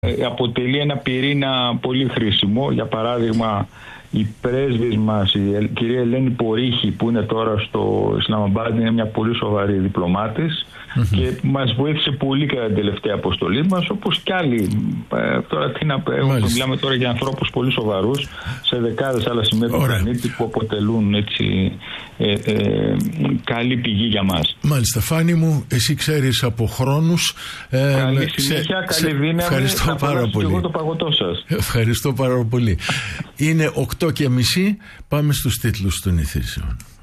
αποτελεί ένα πυρήνα πολύ χρήσιμο. Για παράδειγμα, η πρέσβης μας, η κυρία Ελένη Πορίχη, που είναι τώρα στο Ισλαμαμπάντ, είναι μια πολύ σοβαρή διπλωμάτης και μας βοήθησε πολύ κατά την τελευταία αποστολή μας, όπως κι άλλοι. Τώρα τι να πω, μιλάμε τώρα για ανθρώπους πολύ σοβαρούς σε δεκάδες άλλα σημεία του πλανήτη που αποτελούν έτσι καλή πηγή για μας. Μάλιστα, Φάνη μου, εσύ ξέρεις από χρόνους. Καλή συνέχεια, καλή δύναμη. Ευχαριστώ πάρα πολύ. Εγώ το παγωτό σας. Ευχαριστώ πάρα πολύ. Είναι 8:30, πάμε στους τίτλους των ειδήσεων.